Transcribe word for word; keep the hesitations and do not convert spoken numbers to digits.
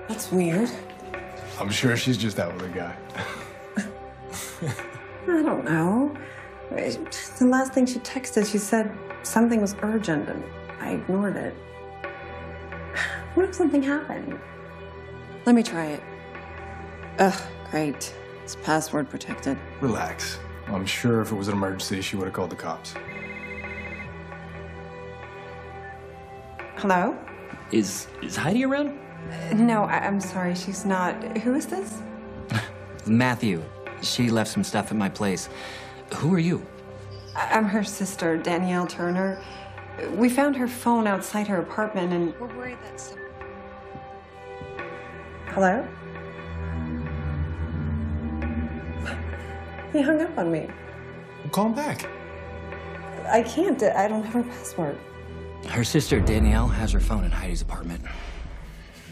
That's weird. I'm sure she's just out with a guy. I don't know. The last thing she texted, she said something was urgent, and I ignored it. What if something happened? Let me try it. Ugh, great. It's password protected. Relax. I'm sure if it was an emergency, she would have called the cops. Hello? Is is Heidi around? No, I I'm sorry, she's not. Who is this? Matthew. She left some stuff at my place. Who are you? I I'm her sister, Danielle Turner. We found her phone outside her apartment, and we're worried that some... Hello? He hung up on me. Well, call him back. I can't. I don't have her password. Her sister, Danielle, has her phone in Heidi's apartment.